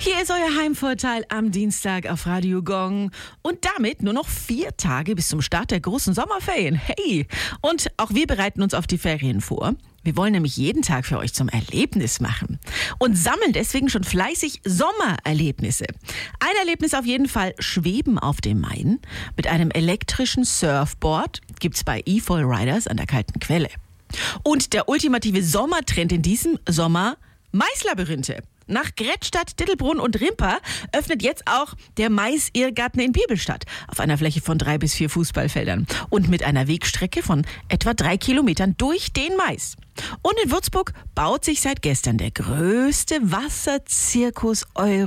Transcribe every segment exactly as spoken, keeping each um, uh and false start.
Hier ist euer Heimvorteil am Dienstag auf Radio Gong. Und damit nur noch vier Tage bis zum Start der großen Sommerferien. Hey! Und auch wir bereiten uns auf die Ferien vor. Wir wollen nämlich jeden Tag für euch zum Erlebnis machen. Und sammeln deswegen schon fleißig Sommererlebnisse. Ein Erlebnis auf jeden Fall: Schweben auf dem Main. Mit einem elektrischen Surfboard gibt's bei eFall Riders an der Kalten Quelle. Und der ultimative Sommertrend in diesem Sommer: Maislabyrinthe. Nach Grettstadt, Dittelbrunn und Rimper öffnet jetzt auch der Mais-Irrgarten in Bibelstadt auf einer Fläche von drei bis vier Fußballfeldern und mit einer Wegstrecke von etwa drei Kilometern durch den Mais. Und in Würzburg baut sich seit gestern der größte Wasserzirkus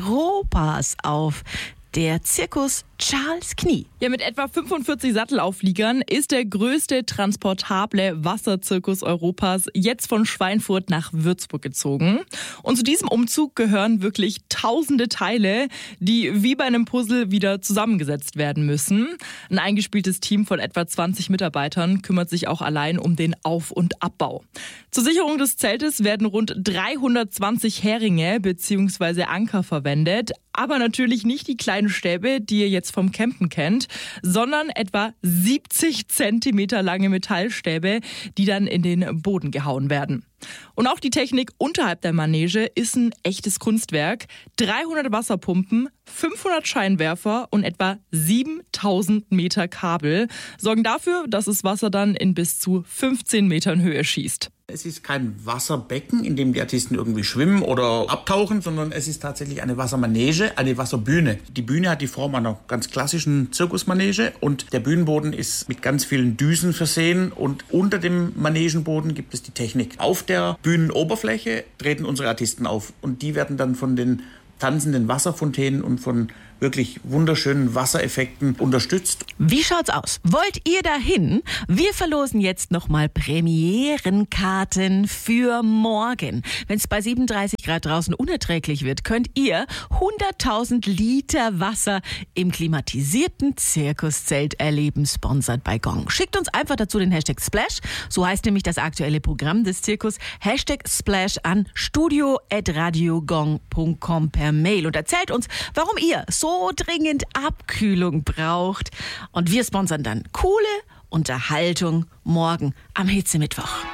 Europas auf. Der Zirkus Charles Knie. Ja, mit etwa fünfundvierzig Sattelaufliegern ist der größte transportable Wasserzirkus Europas jetzt von Schweinfurt nach Würzburg gezogen. Und zu diesem Umzug gehören wirklich tausende Teile, die wie bei einem Puzzle wieder zusammengesetzt werden müssen. Ein eingespieltes Team von etwa zwanzig Mitarbeitern kümmert sich auch allein um den Auf- und Abbau. Zur Sicherung des Zeltes werden rund dreihundertzwanzig Heringe bzw. Anker verwendet. Aber natürlich nicht die kleinen Stäbe, die ihr jetzt vom Campen kennt, sondern etwa siebzig Zentimeter lange Metallstäbe, die dann in den Boden gehauen werden. Und auch die Technik unterhalb der Manege ist ein echtes Kunstwerk. dreihundert Wasserpumpen, fünfhundert Scheinwerfer und etwa siebentausend Meter Kabel sorgen dafür, dass das Wasser dann in bis zu fünfzehn Metern Höhe schießt. Es ist kein Wasserbecken, in dem die Artisten irgendwie schwimmen oder abtauchen, sondern es ist tatsächlich eine Wassermanege, eine Wasserbühne. Die Bühne hat die Form einer ganz klassischen Zirkusmanege und der Bühnenboden ist mit ganz vielen Düsen versehen und unter dem Manegenboden gibt es die Technik. Auf der Bühnenoberfläche treten unsere Artisten auf und die werden dann von den tanzenden Wasserfontänen und von wirklich wunderschönen Wassereffekten unterstützt. Wie schaut's aus? Wollt ihr dahin? Wir verlosen jetzt nochmal Premierenkarten für morgen. Wenn es bei siebenunddreißig Grad draußen unerträglich wird, könnt ihr hunderttausend Liter Wasser im klimatisierten Zirkuszelt erleben, sponsert bei Gong. Schickt uns einfach dazu den Hashtag Splash, so heißt nämlich das aktuelle Programm des Zirkus, Hashtag Splash an studio at radiogong punkt com per Mail und erzählt uns, warum ihr so dringend Abkühlung braucht. Und wir sponsern dann coole Unterhaltung morgen am Hitzemittwoch.